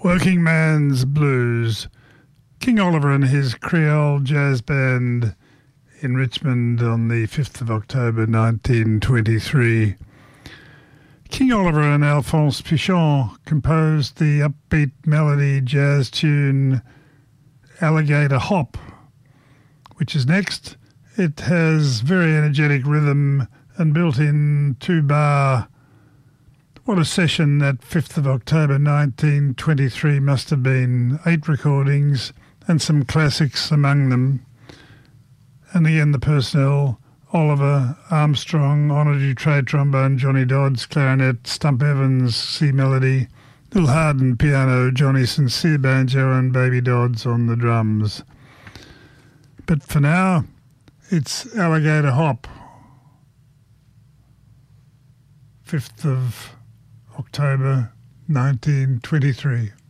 Working Man's Blues. King Oliver and his Creole Jazz Band in Richmond on the 5th of October 1923. King Oliver and Alphonse Pichon composed the upbeat melody jazz tune Alligator Hop, which is next. It has very energetic rhythm and built-in two-bar. What a session that 5th of October 1923 must have been. 8 recordings and some classics among them. And again, the personnel: Oliver, Armstrong, Honorary Trade Trombone, Johnny Dodds, clarinet, Stump Evans, C melody, Bill Harden, piano, Johnny Sincere, banjo, and Baby Dodds on the drums. But for now, it's Alligator Hop, 5th of October 1923.